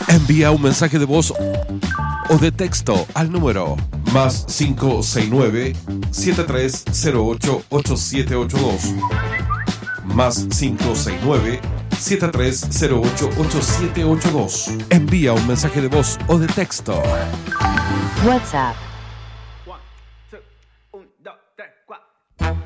Envía un mensaje de voz o de texto al número más 569-7308-8782. Más 569-7308-8782. Envía un mensaje de voz o de texto. WhatsApp